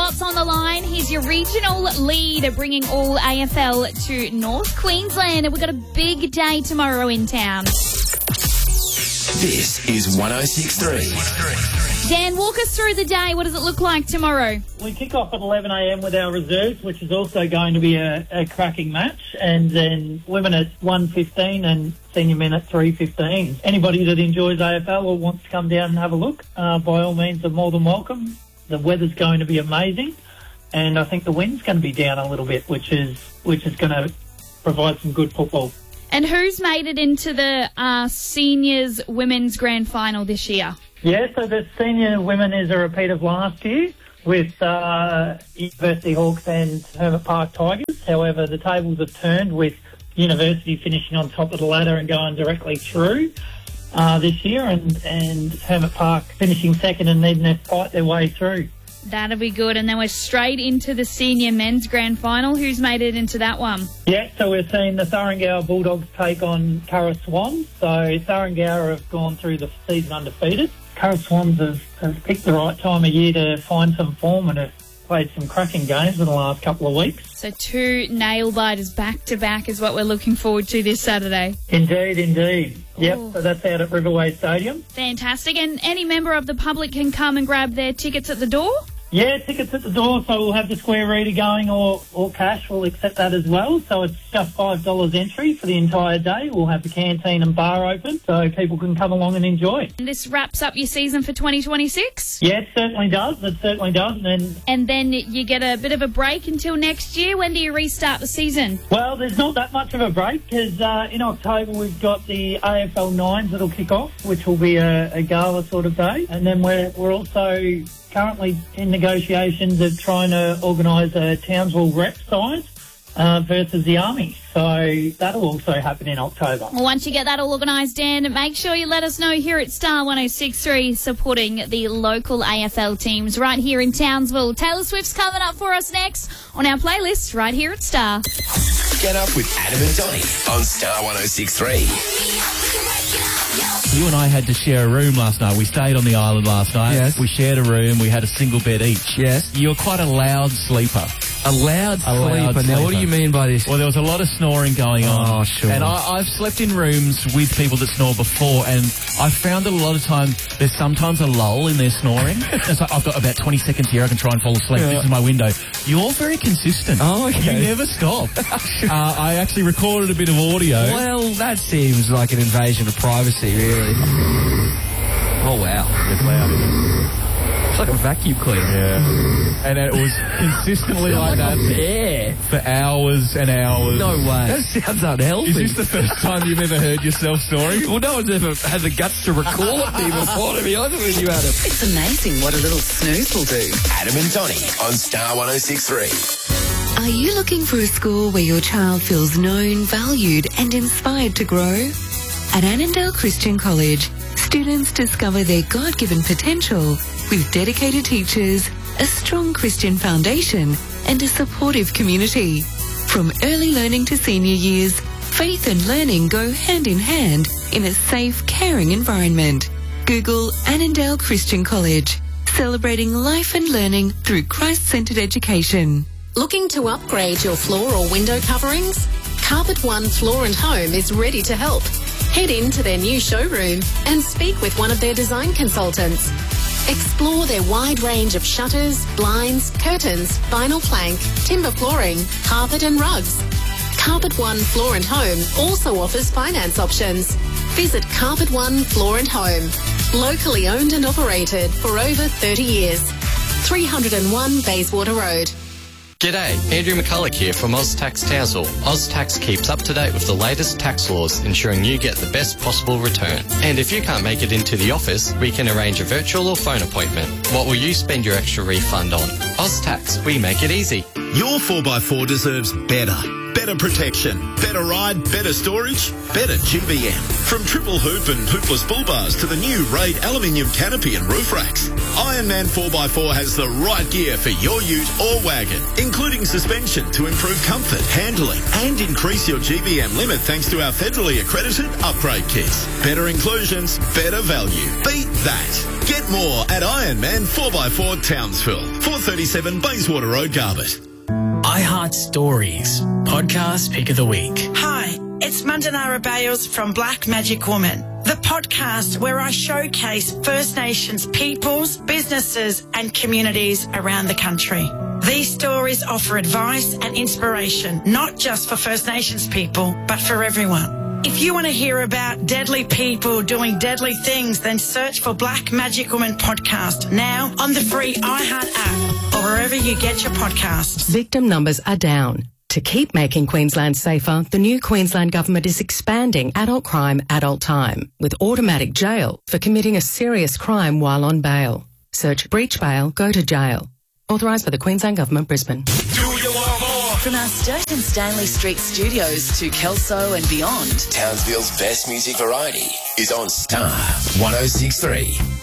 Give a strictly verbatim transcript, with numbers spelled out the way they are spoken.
lots on the line. He's your regional lead, bringing all A F L to North Queensland. And we've got a big day tomorrow in town. This is one oh six point three. Dan, walk us through the day. What does it look like tomorrow? We kick off at eleven a m with our reserves, which is also going to be a, a cracking match. And then women at one fifteen and senior men at three fifteen. Anybody that enjoys A F L or wants to come down and have a look, uh, by all means, are more than welcome. The weather's going to be amazing. And I think the wind's going to be down a little bit, which is which is going to provide some good football. And who's made it into the uh, seniors women's grand final this year? Yeah, so the senior women is a repeat of last year with uh, University Hawks and Hermit Park Tigers. However, the tables have turned with University finishing on top of the ladder and going directly through uh, this year, and, and Hermit Park finishing second and needing to fight their way through. That'll be good. And then we're straight into the senior men's grand final. Who's made it into that one? Yeah, so we're seeing the Thuringowa Bulldogs take on Curra Swans. So Thuringowa have gone through the season undefeated. Curra Swans have, have picked the right time of year to find some form and have played some cracking games in the last couple of weeks. So two nail-biters back-to-back is what we're looking forward to this Saturday. Indeed, indeed. Yep, Ooh. So that's out at Riverway Stadium. Fantastic. And any member of the public can come and grab their tickets at the door? Yeah, tickets at the door, so we'll have the square reader going or, or cash. We'll accept that as well. So it's just five dollars entry for the entire day. We'll have the canteen and bar open so people can come along and enjoy. And this wraps up your season for twenty twenty-six? Yeah, it certainly does. It certainly does. And then, and then you get a bit of a break until next year. When do you restart the season? Well, there's not that much of a break because uh, in October we've got the A F L nines that'll kick off, which will be a, a gala sort of day. And then we're, we're also currently in negotiations of trying to organise a Townsville rep side uh, versus the Army. So that'll also happen in October. Well, once you get that all organised, Dan, make sure you let us know here at Star one oh six point three, supporting the local A F L teams right here in Townsville. Taylor Swift's coming up for us next on our playlist right here at Star. Get up with Adam and Donny on Star one oh six point three. You and I had to share a room last night. We stayed on the island last night. Yes. We shared a room. We had a single bed each. Yes. You're quite a loud sleeper. A loud A loud sleeper. Now, what do sleeper. you mean by this? Well, there was a lot of snoring going on. Oh, sure. And I, I've slept in rooms with people that snore before, and I found that a lot of time there's sometimes a lull in their snoring. It's like, I've got about twenty seconds here. I can try and fall asleep. Yeah. This is my window. You're very consistent. Oh, okay. You never stop. uh, I actually recorded a bit of audio. Well, that seems like an invasion of privacy, really. Oh, wow. It's loud, isn't it? It's like a vacuum cleaner. Yeah. And it was consistently like that Yeah. for hours and hours. No way. That sounds unhealthy. Is this the first time you've ever heard yourself snoring? Well, no one's ever had the guts to record me before, to be honest with you, Adam. It's amazing what a little snooze will do. Adam and Donny on Star one oh six point three. Are you looking for a school where your child feels known, valued and inspired to grow? At Annandale Christian College, students discover their God-given potential with dedicated teachers, a strong Christian foundation and a supportive community. From early learning to senior years, faith and learning go hand in hand in a safe, caring environment. Google Annandale Christian College, celebrating life and learning through Christ-centered education. Looking to upgrade your floor or window coverings? Carpet One Floor and Home is ready to help. Head into their new showroom and speak with one of their design consultants. Explore their wide range of shutters, blinds, curtains, vinyl plank, timber flooring, carpet and rugs. Carpet One Floor and Home also offers finance options. Visit Carpet One Floor and Home. Locally owned and operated for over thirty years. three oh one Bayswater Road. G'day, Andrew McCulloch here from OzTax Townsville. OzTax keeps up to date with the latest tax laws, ensuring you get the best possible return. And if you can't make it into the office, we can arrange a virtual or phone appointment. What will you spend your extra refund on? OzTax, we make it easy. Your four by four deserves better. Better better protection, better ride, better storage, better G B M. From triple hoop and hoopless bull bars to the new Raid aluminium canopy and roof racks, Ironman four by four has the right gear for your ute or wagon, including suspension to improve comfort, handling and increase your G B M limit thanks to our federally accredited upgrade kits. Better inclusions, better value. Beat that. Get more at Ironman four by four Townsville, four thirty-seven Bayswater Road, Garbett. iHeart Stories, podcast pick of the week. Hi, it's Mandanara Bales from Black Magic Woman, the podcast where I showcase First Nations peoples, businesses and communities around the country. These stories offer advice and inspiration, not just for First Nations people, but for everyone. If you want to hear about deadly people doing deadly things, then search for Black Magic Woman podcast now on the free iHeart app or wherever you get your podcasts. Victim numbers are down. To keep making Queensland safer, the new Queensland Government is expanding adult crime, adult time, with automatic jail for committing a serious crime while on bail. Search breach bail, go to jail. Authorised by the Queensland Government, Brisbane. From our Sturt and Stanley Street studios to Kelso and beyond, Townsville's best music variety is on Star one oh six three.